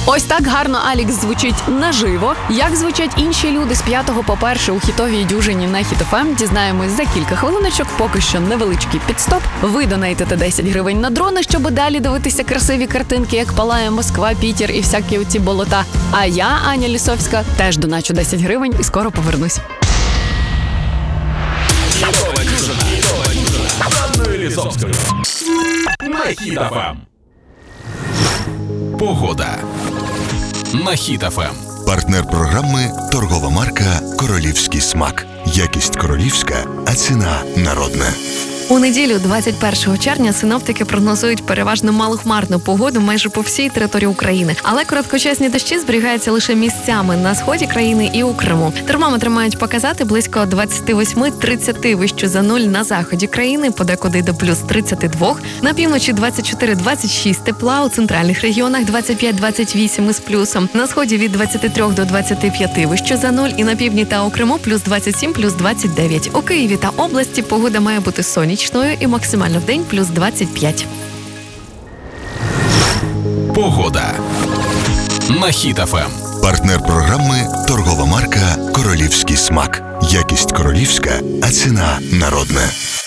Ось так гарно Алікс звучить наживо. Як звучать інші люди з 5 по 1 у хітовій дюжині на Хіт ФМ, дізнаємось за кілька хвилиночок. Поки що невеличкий підстоп. Ви донейтите 10 гривень на дрони, щоб далі дивитися красиві картинки, як палає Москва, Пітер і всякі оці болота. А я, Аня Лісовська, теж доначу 10 гривень і скоро повернусь. Хітова дюжина з Анною Лісовською на Хіт ФМ. Погода на Хіт ФМ. Партнер програми – торгова марка «Королівський смак». Якість королівська, а ціна народна. У неділю, 21 червня, синоптики прогнозують переважно малохмарну погоду майже по всій території України. Але короткочасні дощі зберігаються лише місцями на сході країни і у Криму. Термометри мають показати близько 28-30 вище за нуль на заході країни, подекуди до плюс 32. На півночі 24-26 тепла, у центральних регіонах 25-28 із плюсом. На сході від 23 до 25 вище за нуль і на півдні та у Криму плюс 27, плюс 29. У Києві та області погода має бути сонячною і максимально в день плюс 25. Погода на Хіт ФМ. Партнер програми – торгова марка «Королівський смак». Якість королівська, а ціна народна.